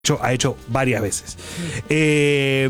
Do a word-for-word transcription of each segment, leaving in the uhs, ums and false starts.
hecho, ha hecho varias veces. Eh,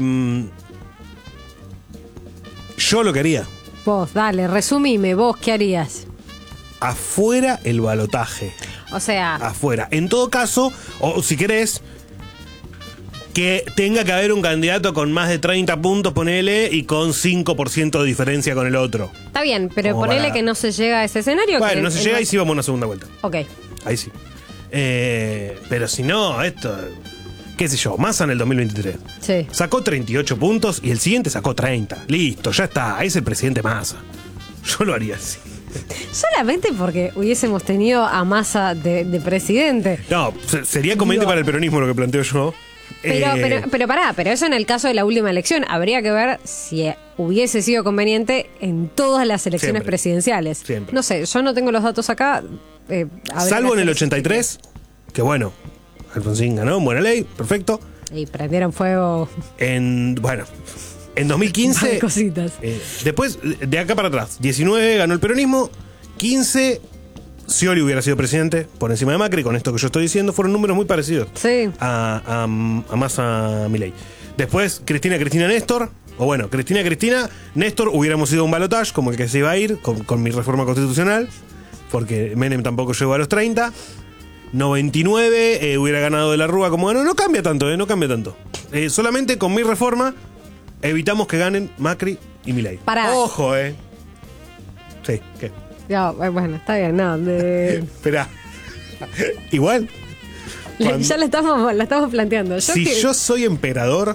yo lo que haría. Vos, dale, resumime, vos, ¿qué harías? Afuera el balotaje. O sea... Afuera. En todo caso, o si querés, que tenga que haber un candidato con más de treinta puntos, ponele, y con cinco por ciento de diferencia con el otro. Está bien, pero Como ponele para... que no se llega a ese escenario. Bueno, que no se el... llega y sí vamos a una segunda vuelta. Ok. Ahí sí. Eh, pero si no, esto... qué sé yo, Massa en el dos mil veintitrés. Sí. Sacó treinta y ocho puntos y el siguiente sacó treinta. Listo, ya está. Es el presidente Massa. Yo lo haría así. Solamente porque hubiésemos tenido a Massa de, de presidente. No, sería conveniente para el peronismo lo que planteo yo. Pero, eh, pero, pero pará, pero eso en el caso de la última elección. Habría que ver si hubiese sido conveniente en todas las elecciones Siempre. presidenciales. Siempre. No sé, yo no tengo los datos acá. Eh, Salvo en el ochenta y tres, que bueno, Alfonsín ganó, buena ley, perfecto. Y prendieron fuego. En, bueno, en dos mil quince... cositas. Eh, después, de acá para atrás, diecinueve ganó el peronismo, quince... Scioli hubiera sido presidente por encima de Macri, con esto que yo estoy diciendo, fueron números muy parecidos Sí. a, a, a Massa Milei. Después, Cristina, Cristina, Néstor, o bueno, Cristina, Cristina, Néstor, hubiéramos ido a un balotaje como el que se iba a ir con, con mi reforma constitucional, porque Menem tampoco llegó a los treinta. noventa y nueve, eh, hubiera ganado de la Rúa como ganó. No cambia tanto, eh, no cambia tanto. Eh, solamente con mi reforma evitamos que ganen Macri y Milei. Pará. Ojo, eh. Sí, ¿qué? Ya, bueno, está bien, no. De... Esperá. Igual. Cuando... Ya la estamos, la estamos planteando. Yo si que... yo soy emperador,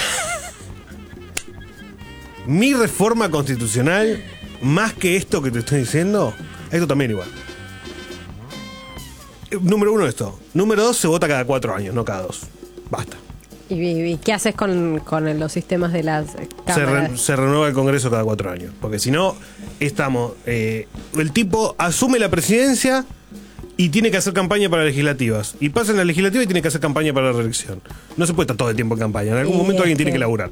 mi reforma constitucional, más que esto que te estoy diciendo, esto también igual. Número uno, esto. Número dos, se vota cada cuatro años, no cada dos. Basta. ¿Y, y qué haces con, con los sistemas de las cámaras? Se, re, se renueva el Congreso cada cuatro años. Porque si no, estamos... Eh, el tipo asume la presidencia y tiene que hacer campaña para legislativas. Y pasa en la legislativa y tiene que hacer campaña para la reelección. No se puede estar todo el tiempo en campaña. En algún y momento es alguien que... tiene que laburar.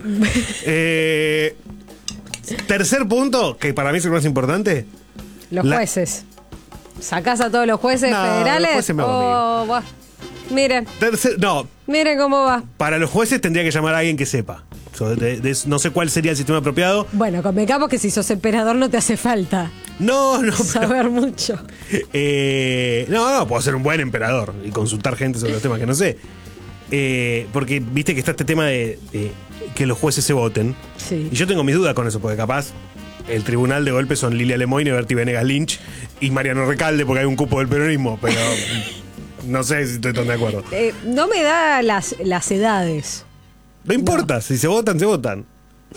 eh, tercer punto, que para mí es el más importante. Los la... jueces. ¿Sacás a todos los jueces no, federales? Los jueces me oh, va. Miren. Tercer, no. Miren cómo va. Para los jueces tendría que llamar a alguien que sepa. So, de, de, no sé cuál sería el sistema apropiado. Bueno, convengamos que si sos emperador no te hace falta No, no. saber pero, mucho. Eh, no, no, puedo ser un buen emperador y consultar gente sobre los temas que no sé. Eh, porque viste que está este tema de, de que los jueces se voten. Sí. Y yo tengo mis dudas con eso, porque capaz el tribunal de golpe son Lilia Lemoyne, Berti Venegas Lynch y Mariano Recalde, porque hay un cupo del peronismo, pero no sé si estoy tan de acuerdo. Eh, no me da las, las edades. No importa, no. Si se votan, se votan.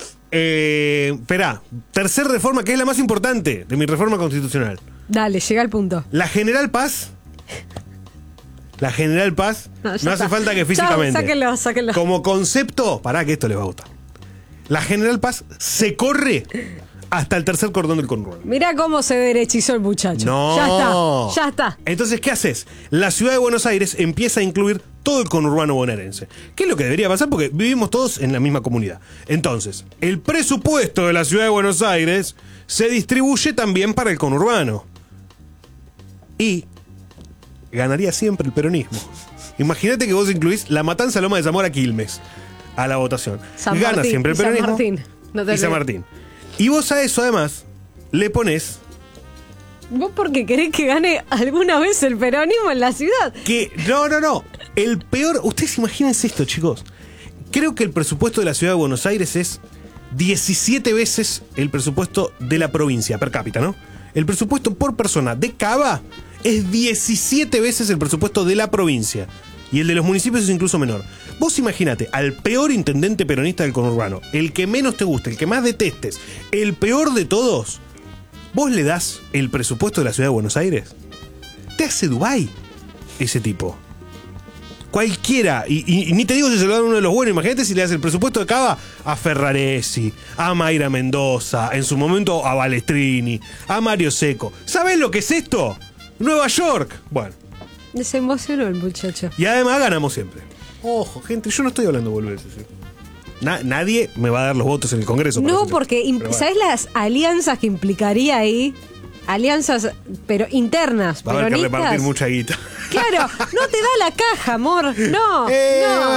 Eh, esperá, tercer reforma, que es la más importante de mi reforma constitucional. Dale, llega al punto. La General Paz. La General Paz no, no hace está. falta que físicamente. Chau, sáquenlo, sáquenlo. Como concepto, pará que esto les va a gustar. La General Paz se corre hasta el tercer cordón del conurbano. Mirá cómo se derechizó el muchacho. No. Ya está, ya está. Entonces, ¿qué haces? La ciudad de Buenos Aires empieza a incluir todo el conurbano bonaerense. ¿Qué es lo que debería pasar? Porque vivimos todos en la misma comunidad. Entonces, el presupuesto de la ciudad de Buenos Aires se distribuye también para el conurbano. Y ganaría siempre el peronismo. Imagínate que vos incluís la Matanza Loma de Zamora Quilmes a la votación. San Gana Martín, siempre el San peronismo. Martín. No te y San Martín. Y vos a eso, además, le ponés... ¿Vos porque querés que gane alguna vez el peronismo en la ciudad? Que, no, no, no. El peor... Ustedes imagínense esto, chicos. Creo que el presupuesto de la ciudad de Buenos Aires es diecisiete veces el presupuesto de la provincia, per cápita, ¿no? El presupuesto por persona de Cava es diecisiete veces el presupuesto de la provincia. Y el de los municipios es incluso menor. Vos imaginate al peor intendente peronista del conurbano, el que menos te guste, el que más detestes, el peor de todos. ¿Vos le das el presupuesto de la ciudad de Buenos Aires? Te hace Dubái ese tipo. Cualquiera, y, y, y ni te digo si se lo dan uno de los buenos. Imagínate si le das el presupuesto de Cava a Ferraresi, a Mayra Mendoza, en su momento a Balestrini, a Mario Seco. ¿Sabés lo que es esto? Nueva York. Bueno. Se emocionó el muchacho. Y además ganamos siempre. Ojo, gente, yo no estoy hablando boludeces. Na, nadie me va a dar los votos en el Congreso. No, porque, bueno. ¿Sabes las alianzas que implicaría ahí? Alianzas, pero internas, va a haber que peronistas. repartir mucha guita. Claro, no te da la caja, amor. No, Eh, no.